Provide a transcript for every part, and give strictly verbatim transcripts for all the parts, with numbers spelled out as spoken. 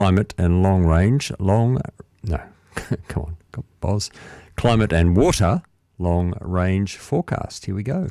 Climate and long range, long, no, come on, come on, Boz. Climate and water long range forecast. Here we go.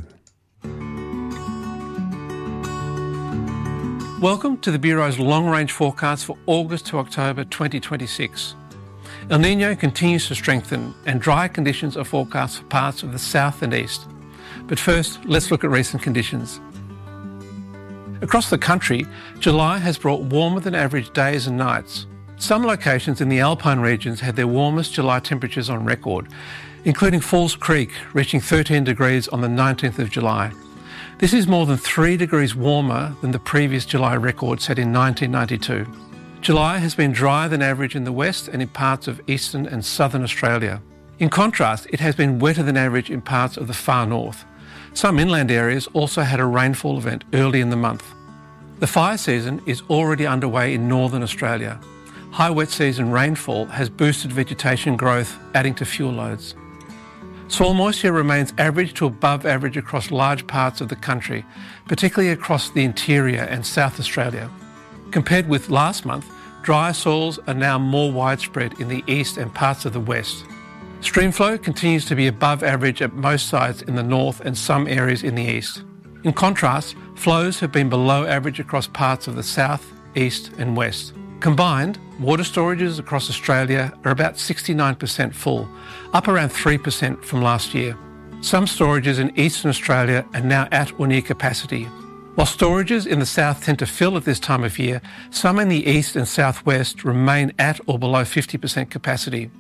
Welcome to the Bureau's long range forecast for August to October twenty twenty-six. El Niño continues to strengthen and dry conditions are forecast for parts of the south and east. But first, let's look at recent conditions. Across the country, July has brought warmer than average days and nights. Some locations in the Alpine regions had their warmest July temperatures on record, including Falls Creek, reaching thirteen degrees on the nineteenth of July. This is more than three degrees warmer than the previous July record set in nineteen ninety-two. July has been drier than average in the west and in parts of eastern and southern Australia. In contrast, it has been wetter than average in parts of the far north. Some inland areas also had a rainfall event early in the month. The fire season is already underway in northern Australia. High wet season rainfall has boosted vegetation growth, adding to fuel loads. Soil moisture remains average to above average across large parts of the country, particularly across the interior and South Australia. Compared with last month, drier soils are now more widespread in the east and parts of the west. Stream flow continues to be above average at most sites in the north and some areas in the east. In contrast, flows have been below average across parts of the south, east and west. Combined, water storages across Australia are about sixty-nine percent full, up around three percent from last year. Some storages in eastern Australia are now at or near capacity. While storages in the south tend to fill at this time of year, some in the east and southwest remain at or below fifty percent capacity.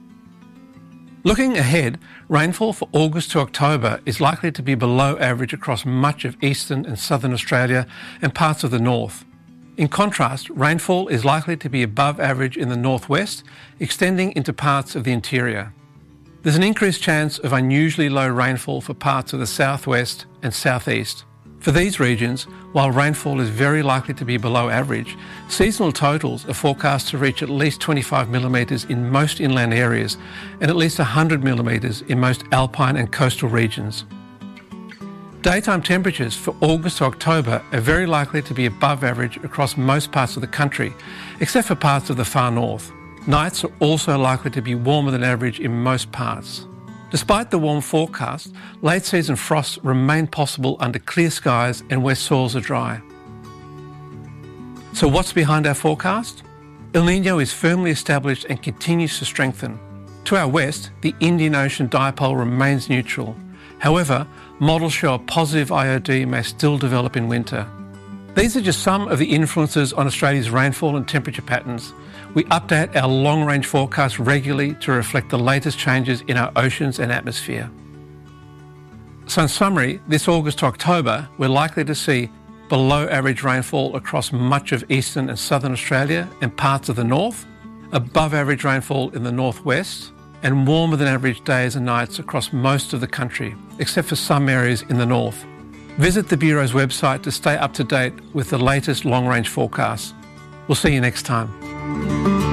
Looking ahead, rainfall for August to October is likely to be below average across much of eastern and southern Australia and parts of the north. In contrast, rainfall is likely to be above average in the northwest, extending into parts of the interior. There's an increased chance of unusually low rainfall for parts of the southwest and southeast. For these regions, while rainfall is very likely to be below average, seasonal totals are forecast to reach at least twenty-five millimetres in most inland areas and at least one hundred millimetres in most alpine and coastal regions. Daytime temperatures for August to October are very likely to be above average across most parts of the country, except for parts of the far north. Nights are also likely to be warmer than average in most parts. Despite the warm forecast, late season frosts remain possible under clear skies and where soils are dry. So what's behind our forecast? El Niño is firmly established and continues to strengthen. To our west, the Indian Ocean dipole remains neutral. However, models show a positive I O D may still develop in winter. These are just some of the influences on Australia's rainfall and temperature patterns. We update our long-range forecast regularly to reflect the latest changes in our oceans and atmosphere. So in summary, this August to October, we're likely to see below average rainfall across much of eastern and southern Australia and parts of the north, above average rainfall in the northwest, and warmer than average days and nights across most of the country, except for some areas in the north. Visit the Bureau's website to stay up to date with the latest long-range forecasts. We'll see you next time.